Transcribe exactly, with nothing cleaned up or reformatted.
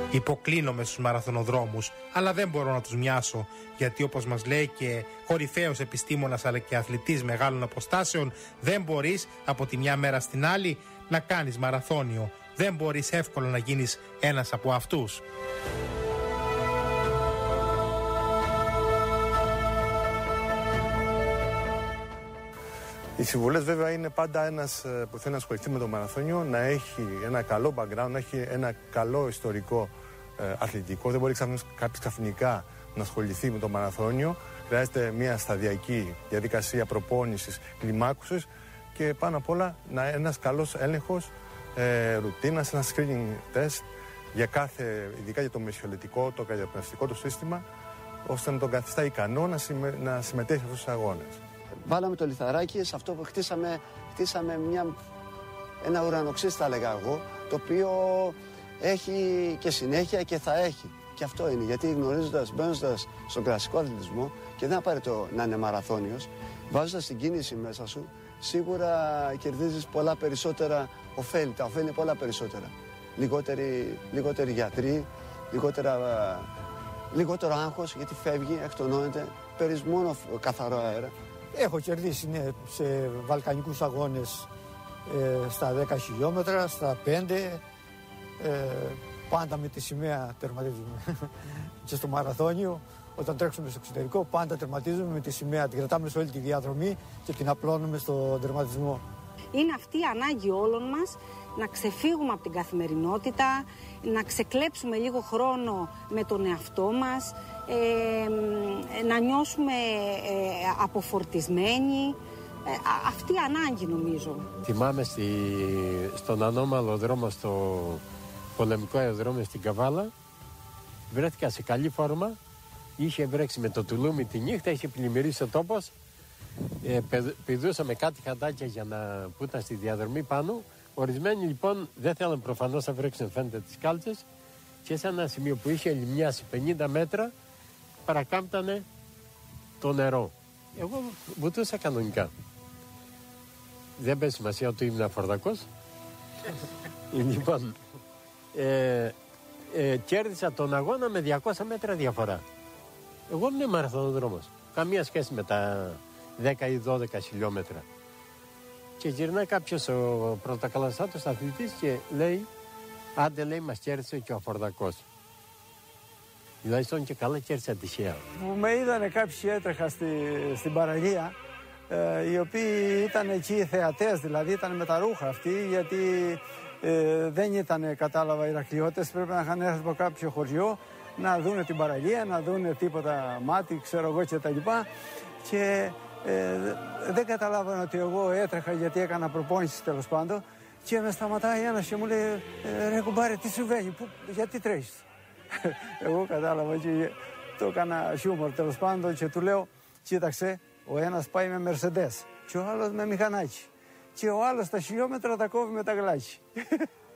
Υποκλίνομαι στους μαραθωνοδρόμους, αλλά δεν μπορώ να τους μοιάσω, γιατί όπως μας λέει και κορυφαίος επιστήμονας αλλά και αθλητής μεγάλων αποστάσεων, δεν μπορείς από τη μια μέρα στην άλλη να κάνεις μαραθώνιο. Δεν μπορείς εύκολα να γίνεις ένας από αυτούς. Οι συμβουλές βέβαια είναι πάντα ένας που θέλει να ασχοληθεί με το μαραθώνιο να έχει ένα καλό background, να έχει ένα καλό ιστορικό ε, αθλητικό. Δεν μπορεί κάποιος ξαφνικά να ασχοληθεί με το μαραθώνιο. Χρειάζεται μια σταδιακή διαδικασία προπόνησης, κλιμάκωσης και πάνω απ' όλα να, ένας καλός έλεγχος ε, ρουτίνας, ένα screening test για κάθε, ειδικά για το μεσολετικό, το καρδιοπνευστικό του σύστημα, ώστε να τον καθιστά ικανό να, συμμε, να συμμετέχει σε αυτούς τους αγώνες. Βάλαμε το λιθαράκι σε αυτό που χτίσαμε, χτίσαμε μια, ένα ουρανοξύς, θα έλεγα εγώ, το οποίο έχει και συνέχεια και θα έχει. Και αυτό είναι, γιατί γνωρίζοντας, μπαίνοντας στον κλασικό αθλητισμό και δεν απαραίτητο να είναι μαραθώνιος, βάζοντας την κίνηση μέσα σου, σίγουρα κερδίζεις πολλά περισσότερα ωφέλη. Τα ωφέλη είναι πολλά περισσότερα. Λιγότεροι, λιγότεροι γιατροί, λιγότερα, λιγότερο άγχος, γιατί φεύγει, εκτονώνεται, παίρνεις μόνο καθαρό αέρα. Έχω κερδίσει, ναι, σε βαλκανικούς αγώνες ε, στα δέκα χιλιόμετρα, στα πέντε, ε, πάντα με τη σημαία τερματίζουμε. Και στο μαραθώνιο, όταν τρέξουμε στο εξωτερικό, πάντα τερματίζουμε με τη σημαία. Την κρατάμε σε όλη τη διαδρομή και την απλώνουμε στον τερματισμό. Είναι αυτή η ανάγκη όλων μας να ξεφύγουμε από την καθημερινότητα, να ξεκλέψουμε λίγο χρόνο με τον εαυτό μας, ε, να νιώσουμε ε, αποφορτισμένοι. Ε, αυτή η ανάγκη νομίζω. Θυμάμαι στη, στον ανώμαλο δρόμο, στο πολεμικό αεροδρόμιο στην Καβάλα, βρέθηκα σε καλή φόρμα, είχε βρέξει με το τουλούμι τη νύχτα, είχε πλημμυρίσει ο τόπος. Ε, πηδούσαμε κάτι χαντάκια για να, που ήταν στη διαδρομή πάνω. Ορισμένοι λοιπόν δεν θέλαν προφανώς να βρέξουν, φαίνεται, τις κάλτσες, και σε ένα σημείο που είχε λιμνιάσει πενήντα μέτρα παρακάμπτανε το νερό. Εγώ βουτούσα κανονικά. Δεν παίζει σημασία ότι ήμουν αφορδακός. Λοιπόν, ε, ε, κέρδισα τον αγώνα με διακόσια μέτρα διαφορά. Εγώ ήμουν μαραθωνοδρόμος. Καμία σχέση με τα δέκα ή δώδεκα χιλιόμετρα. Και γυρνάει κάποιος ο πρωτοκαλαστάτος αθλητής και λέει, άντε, λέει, μας κέρδισε και ο αφορδακός. Δηλαδή στον και καλά κέρδισε τυχαία. Μου με είδανε κάποιοι έτρεχα στη, στην παραλία, ε, οι οποίοι ήταν εκεί θεατές, δηλαδή ήταν με τα ρούχα αυτοί, γιατί ε, δεν ήταν, κατάλαβα, Ηρακλειώτες, πρέπει να είχαν έρθει από κάποιο χωριό να δούνε την παραλία, να δούνε τίποτα μάτι, ξέρω εγώ και τα λοιπά. Και ε, δεν καταλάβανα ότι εγώ έτρεχα γιατί έκανα προπόνηση, τέλος πάντων, και με σταματάει ένας και μου λέει, ε, ρε κουμπάρε, τι συμβαίνει, που, γιατί τρέχεις? Εγώ κατάλαβα και το έκανα χιούμορ, τέλος πάντων, και του λέω, κοίταξε, ο ένας πάει με Mercedes και ο άλλος με μηχανάκι και ο άλλος τα χιλιόμετρα τα κόβει με τα γλάκι.